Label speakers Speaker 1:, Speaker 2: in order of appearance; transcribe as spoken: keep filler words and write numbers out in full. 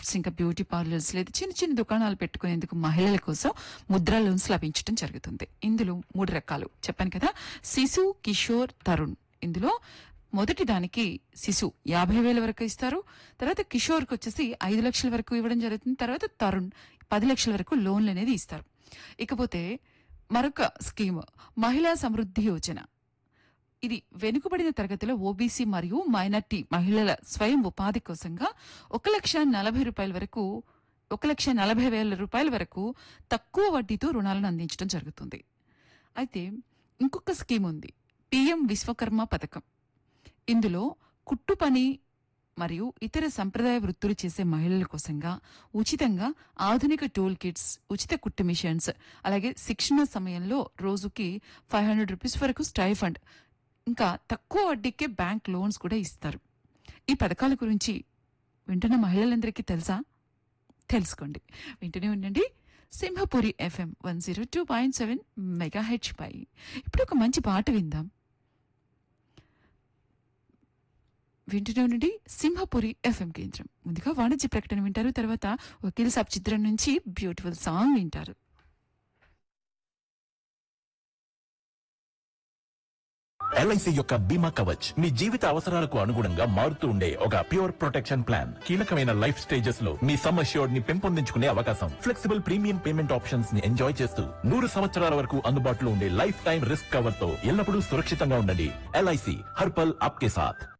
Speaker 1: Shops ఇంకా beauty parlours లేదా చిన్న చిన్న దుకాణాలు పెట్టుకునేందుకు మహిళల కోసం ముద్రా లోన్స్ లభించడం జరుగుతుంది. ఇందులో మూడు రకాలు చెప్పాను కదా, శిశు, కిషోర్, తరుణ్. ఇందులో మొదటి దానికి శిశు యాభై వేల వరకు ఇస్తారు. తర్వాత కిషోర్కి వచ్చేసి ఐదు లక్షల వరకు ఇవ్వడం జరుగుతుంది. తర్వాత తరుణ్ పది లక్షల వరకు లోన్లు అనేది ఇస్తారు. ఇకపోతే మరొక స్కీమ్ మహిళా సమృద్ధి యోజన. ఇది వెనుకబడిన తరగతిలో ఓబీసీ మరియు మైనార్టీ మహిళల స్వయం ఉపాధి కోసంగా ఒక లక్ష నలభై రూపాయల వరకు ఒక లక్ష నలభై వేల రూపాయల వరకు తక్కువ వడ్డీతో రుణాలను అందించడం జరుగుతుంది. అయితే ఇంకొక స్కీమ్ ఉంది, పీఎం విశ్వకర్మ పథకం. ఇందులో కుట్టు పని మరియు ఇతర సంప్రదాయ వృత్తులు చేసే మహిళల కోసంగా ఉచితంగా ఆధునిక టూల్ కిట్స్, ఉచిత కుట్టు మిషన్స్, అలాగే శిక్షణ సమయంలో రోజుకి ఫైవ్ హండ్రెడ్ రూపీస్ వరకు స్టైఫండ్, ఇంకా తక్కువ వడ్డీకే బ్యాంక్ లోన్స్ కూడా ఇస్తారు. ఈ పథకాల గురించి వింటున్న మహిళలందరికీ తెలుసా? తెలుసుకోండి, వింటూనే ఉండండి Simhapuri FM one zero two point seven mega H పై. ఇప్పుడు ఒక మంచి పాట విందాం. వింటూనే ఉండండి సింహపురి ఎఫ్ఎం కేంద్రం. ముందుగా వాణిజ్య ప్రకటన వింటారు, తర్వాత వకీల్ సాబ్ చిత్రం నుంచి బ్యూటిఫుల్ సాంగ్ వింటారు.
Speaker 2: ఎల్ఐసి యొక్క బీమా కవచ్ మీ జీవిత అవసరాలకు అనుగుణంగా మారుతూ ఉండే ఒక ప్యూర్ ప్రొటెక్షన్ ప్లాన్. కీలకమైన లైఫ్ స్టేజెస్ లో మీ సమ్ అష్యూర్డ్ ని పెంపొందించుకునే అవకాశం, ఫ్లెక్సిబుల్ ప్రీమియం పేమెంట్ ఆప్షన్స్ ని ఎంజాయ్ చేస్తూ నూరు సంవత్సరాల వరకు అందుబాటులో ఉండే లైఫ్ టైం రిస్క్ కవర్ తో ఎల్లప్పుడూ సురక్షితంగా ఉండండి. ఎల్ఐసి హర్పల్ ఆప్కే సాథ్.